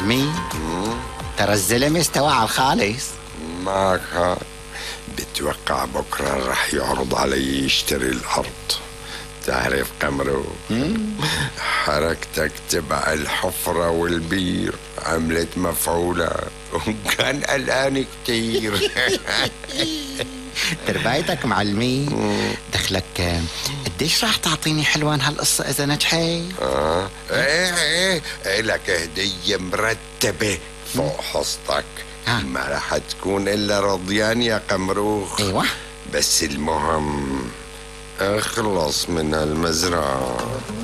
معلمي ترى الزلمة استوى على الخالص. معك حق. بتوقع بكرة رح يعرض علي يشتري الأرض. تعرف قمرو، حركتك تبع الحفرة والبير عملت مفعولة وكان قلقان كتير. تربايتك معلمي. دخلك قديش راح تعطيني حلوان هالقصة إذا نجحت؟ ايه لك هدية مرتبة فوق حصتك. ما رح تكون إلا رضيان يا قمروخ. ايوه بس المهم اخلص من هالمزرعة.